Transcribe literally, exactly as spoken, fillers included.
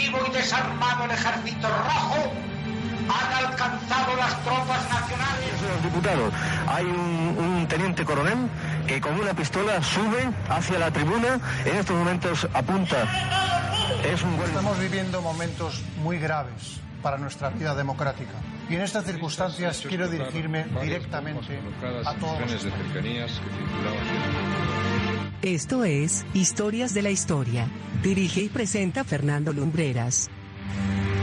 efectivo y desarmado el ejército rojo, han alcanzado las tropas nacionales. Los diputados, hay un, un teniente coronel que con una pistola sube hacia la tribuna, en estos momentos apunta. Es un buen... Estamos viviendo momentos muy graves para nuestra vida democrática. Y en estas circunstancias quiero dirigirme directamente a todos. Esto es Historias de la Historia. Dirige y presenta Fernando Lumbreras.